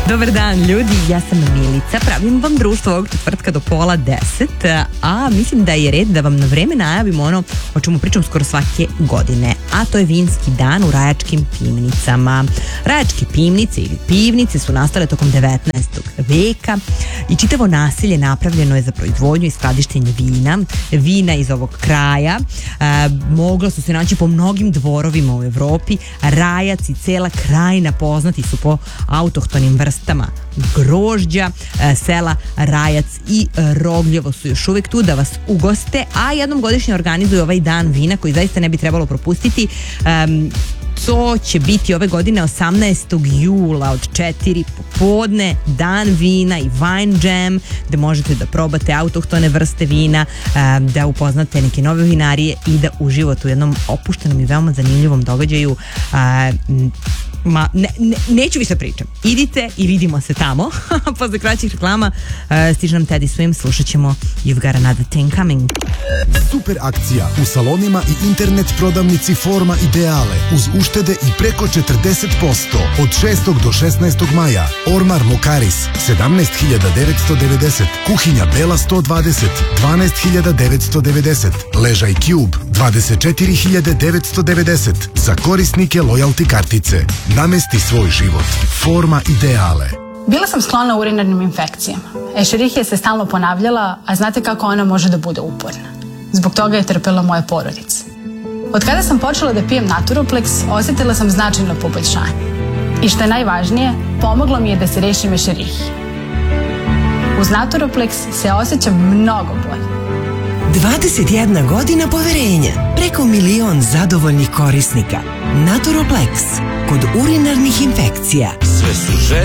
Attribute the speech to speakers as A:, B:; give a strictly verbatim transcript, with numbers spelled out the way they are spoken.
A: Dobar dan ljudi, ja sam Milica, pravim vam društvo ovog četvrtka do pola deset, a mislim da je red da vam na vreme najavim ono o čemu pričam skoro svake godine, a to je vinski dan u Rajačkim pivnicama. Rajačke pivnice ili pivnice su nastale tokom devetnaestog veka i čitavo naselje napravljeno je za proizvodnju i skladištenje vina. Vina iz ovog kraja e, mogla su se naći po mnogim dvorovima u Evropi. Rajac i cela krajina poznati su po autohtonim vrstama grožđa. E, sela Rajac i Rogljevo su još uvek tu da vas ugoste, a jednom godišnje organizuju ovaj dan vina koji zaista ne bi trebalo propustiti. E, To će biti ove godine osamnaestog jula od četiri popodne, dan vina i wine jam, gde možete da probate autohtone vrste vina, da upoznate neke nove vinarije i da uživate u jednom opuštenom i veoma zanimljivom događaju. Ma, ne, ne, neću više pričam. Idite i vidimo se tamo. Posle kraćih reklama stiže nam Teddy Swim, slušat ćemo You've Got Another Thing Coming.
B: Super akcija u salonima i internet prodavnici Forma Ideale uz uštede i preko četrdeset posto od šestog do šesnaestog maja. Ormar Mokaris sedamnaest hiljada devetsto devedeset, kuhinja Bela sto dvadeset dvanaest hiljada devetsto devedeset, ležaj Cube dvadeset četiri hiljade devetsto devedeset za korisnike lojalty kartice. Namesti svoj život. Forma Ideale.
C: Bila sam sklona urinarnim infekcijama. Escherichia se stalno ponavljala, a znate kako ona može da bude uporna. Zbog toga je trpela moja porodica. Od kada sam počela da pijem Naturoplex, osjetila sam značajno poboljšanje. I što je najvažnije, pomoglo mi je da se rešim Escherichije. Uz Naturoplex se osjećam mnogo bolje.
D: dvadeset jedna godina poverenja, preko milion zadovoljnih korisnika. Naturoplex, kod urinarnih infekcija.
E: Sve su žene